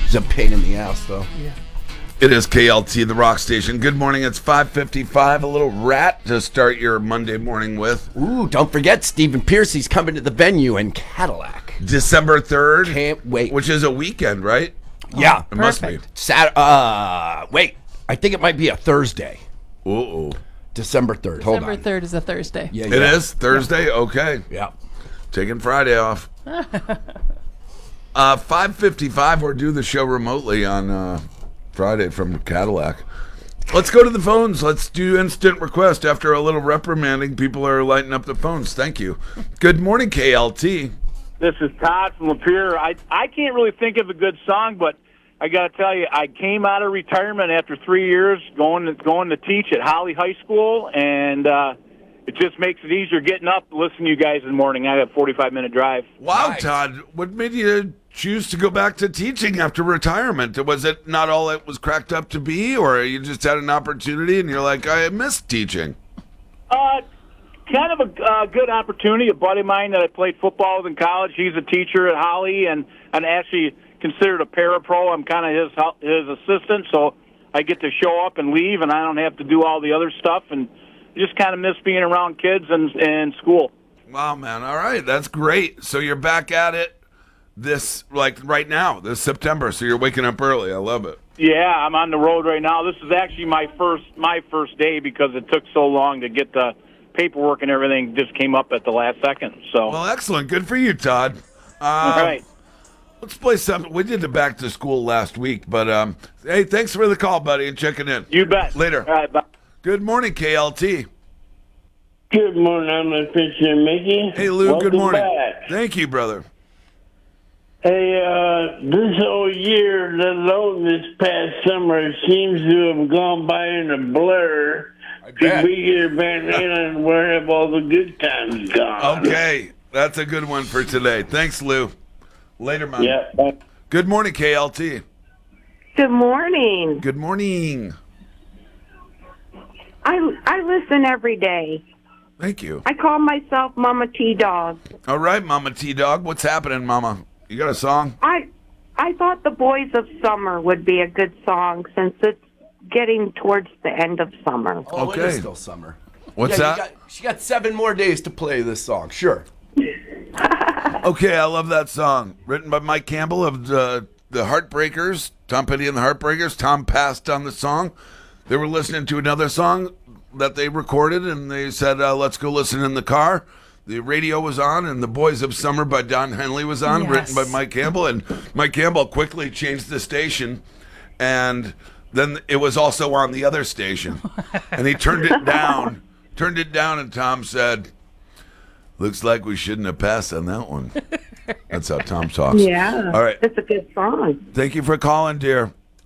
It's a pain in the ass, though. Yeah. It is KLT, the rock station. Good morning. It's 5:55. A little rat to start your Monday morning with. Ooh, don't forget, Stephen Piercy's coming to the venue in Cadillac. December 3rd. Can't wait. Which is a weekend, right? Yeah. It must be. Wait. I think it might be a Thursday. Ooh. December 3rd. Hold on. December 3rd is a Thursday. Yeah, It is? Thursday? Okay. Yeah. Taking Friday off. 5:55. We're doing the show remotely on Friday from Cadillac. Let's go to the phones. Let's do instant request. After a little reprimanding, people are lighting up the phones. Thank you. Good morning, KLT. This is Todd from Lapeer. I can't really think of a good song, but I got to tell you, I came out of retirement after 3 years going to teach at Holly High School, and it just makes it easier getting up, listening to you guys in the morning. I have a 45-minute drive. Wow, Nice. Todd. What made you choose to go back to teaching after retirement? Was it not all it was cracked up to be, or you just had an opportunity and you're like, I miss teaching? Kind of a good opportunity. A buddy of mine that I played football with in college, he's a teacher at Holly, and actually considered a parapro. I'm kind of his assistant, so I get to show up and leave, and I don't have to do all the other stuff, and just kind of miss being around kids and school. Wow, man. All right. That's great. So you're back at it right now, this September. So you're waking up early. I love it. Yeah, I'm on the road right now. This is actually my first day because it took so long to get the paperwork and everything just came up at the last second. So, Well, excellent. Good for you, Todd. all right. Let's play something. We did the back to school last week, but hey, thanks for the call, buddy, and checking in. You bet. Later. All right, bye. Good morning, KLT. Good morning, I'm Fisher Mickey. Hey, Lou. Welcome Good morning. back. Thank you, brother. Hey, this whole year, let alone this past summer, seems to have gone by in a blur. bet. We get Van Halen and where have all the good times gone? Okay, that's a good one for today. Thanks, Lou. Later, man. Yeah. Bye. Good morning, KLT. Good morning. Good morning. I listen every day. Thank you. I call myself Mama T Dog. All right, Mama T-Dog. What's happening, Mama? You got a song? I thought The Boys of Summer would be a good song since it's getting towards the end of summer. Oh, it Okay. is still summer. What's Yeah, that? she got 7 more days to play this song. Sure. Okay, I love that song. Written by Mike Campbell of the Heartbreakers, Tom Petty and the Heartbreakers. Tom passed on the song. They were listening to another song that they recorded, and they said, let's go listen in the car. The radio was on, and The Boys of Summer by Don Henley was on, Yes. written by Mike Campbell. And Mike Campbell quickly changed the station, and then it was also on the other station. And he turned it down, and Tom said, looks like we shouldn't have passed on that one. That's how Tom talks. Yeah. All right. It's a good song. Thank you for calling, dear.